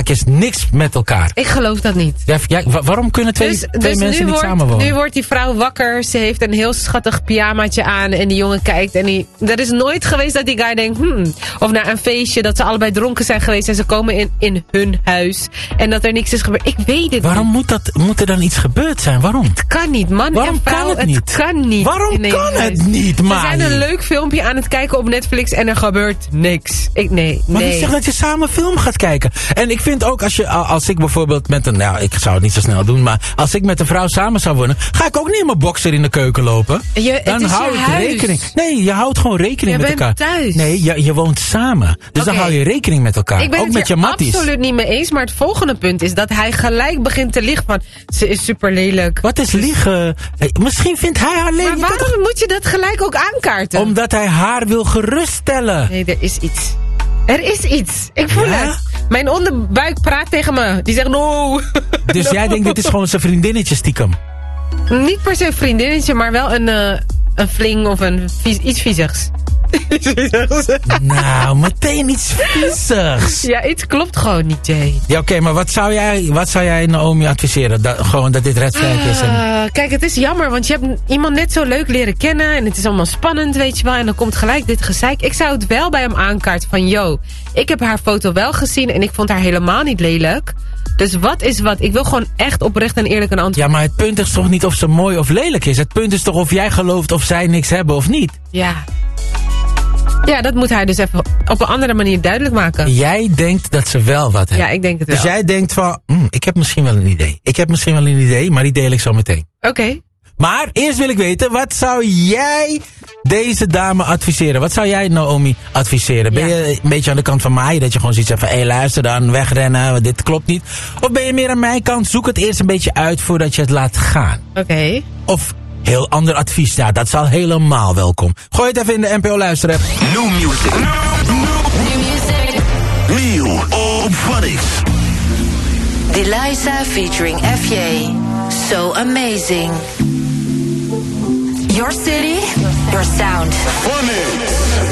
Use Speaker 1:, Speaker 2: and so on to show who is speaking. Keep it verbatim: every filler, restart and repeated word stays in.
Speaker 1: is niks met elkaar.
Speaker 2: Ik geloof dat niet.
Speaker 1: Ja, ja, waarom kunnen twee,
Speaker 2: dus,
Speaker 1: twee
Speaker 2: dus
Speaker 1: mensen niet
Speaker 2: wordt,
Speaker 1: samenwonen?
Speaker 2: Nu wordt die vrouw wakker. Ze heeft een heel schattig pyjamaatje aan. En die jongen kijkt. En die, er is nooit geweest dat die guy denkt... Hmm, of naar een feestje dat ze allebei dronken zijn geweest. En ze komen in, in hun huis. En dat er niks is gebeurd. Ik weet het
Speaker 1: Waarom
Speaker 2: niet.
Speaker 1: moet, dat, moet er dan iets gebeurd zijn? Waarom?
Speaker 2: Het kan niet, man.
Speaker 1: Waarom
Speaker 2: en vrouw,
Speaker 1: kan het niet?
Speaker 2: Het kan niet.
Speaker 1: Waarom kan het niet, man?
Speaker 2: We zijn een leuk filmpje aan het kijken op Netflix. En er gebeurt niks. Ik, nee,
Speaker 1: Maar
Speaker 2: nee.
Speaker 1: wie zegt dat je samen film gaat kijken? En ik vind ook, als, je, als ik bijvoorbeeld met een... Nou, ik zou het niet zo snel doen, maar als ik met een vrouw samen zou wonen... ga ik ook niet in mijn boxer in de keuken lopen.
Speaker 2: Je,
Speaker 1: Dan
Speaker 2: het is
Speaker 1: hou
Speaker 2: je
Speaker 1: ik
Speaker 2: huis.
Speaker 1: rekening. Nee, je houdt gewoon rekening
Speaker 2: je
Speaker 1: met elkaar.
Speaker 2: Je bent thuis.
Speaker 1: Nee, je, je woont samen. Dus
Speaker 2: okay.
Speaker 1: dan hou je rekening met elkaar.
Speaker 2: Ik ben
Speaker 1: ook
Speaker 2: het
Speaker 1: met je
Speaker 2: hier
Speaker 1: matties.
Speaker 2: absoluut niet mee eens. Maar het volgende punt is dat hij gelijk begint te liegen van... Ze is super lelijk.
Speaker 1: Wat is liegen? Hey, misschien vindt hij haar lelijk.
Speaker 2: Maar waarom moet je dat gelijk ook aankaarten?
Speaker 1: Omdat hij haar wil geruststellen.
Speaker 2: Nee, er is iets. Er is iets. Ik voel
Speaker 1: Ja?
Speaker 2: het. Mijn onderbuik praat tegen me. Die zegt no.
Speaker 1: Dus
Speaker 2: no.
Speaker 1: jij denkt dit is gewoon zijn vriendinnetje stiekem?
Speaker 2: Niet per se een vriendinnetje, maar wel een, uh, een fling of een vies, iets viezigs.
Speaker 1: Nou, meteen iets viezigs.
Speaker 2: Ja, iets klopt gewoon niet, Jay.
Speaker 1: Ja, oké, okay, maar wat zou jij, wat zou jij Naomi adviseren? Dat, gewoon dat dit red flag is? En...
Speaker 2: Uh, kijk, het is jammer, want je hebt iemand net zo leuk leren kennen... en het is allemaal spannend, weet je wel... en dan komt gelijk dit gezeik. Ik zou het wel bij hem aankaarten van... yo, ik heb haar foto wel gezien en ik vond haar helemaal niet lelijk... Dus wat is wat? Ik wil gewoon echt oprecht en eerlijk een antwoord.
Speaker 1: Ja, maar het punt is toch niet of ze mooi of lelijk is? Het punt is toch of jij gelooft of zij niks hebben of niet?
Speaker 2: Ja. Ja, dat moet hij dus even op een andere manier duidelijk maken.
Speaker 1: Jij denkt dat ze wel wat hebben.
Speaker 2: Ja, ik denk het wel.
Speaker 1: Dus jij denkt van, hm, ik heb misschien wel een idee. Ik heb misschien wel een idee, maar die deel ik zo meteen.
Speaker 2: Oké. Okay.
Speaker 1: Maar eerst wil ik weten, wat zou jij deze dame adviseren? Wat zou jij Naomi adviseren? Ben
Speaker 2: Ja.
Speaker 1: je een beetje aan de kant van mij, dat je gewoon zoiets hebt van... hé, hey, luister dan, wegrennen, dit klopt niet? Of ben je meer aan mijn kant, zoek het eerst een beetje uit voordat je het laat gaan?
Speaker 2: Oké. Okay.
Speaker 1: Of heel ander advies, ja, dat is al helemaal welkom. Gooi het even in de N P O luisterapp.
Speaker 3: New music. New music. Nieuw op Phonics.
Speaker 4: Deliza featuring F J. So amazing. Your city, your sound.
Speaker 3: Phonics.